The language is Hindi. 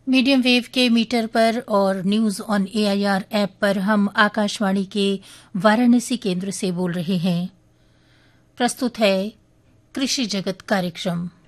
मीडियम वेव के मीटर पर और न्यूज ऑन एआईआर ऐप पर हम आकाशवाणी के वाराणसी केंद्र से बोल रहे हैं। प्रस्तुत है कृषि जगत कार्यक्रम।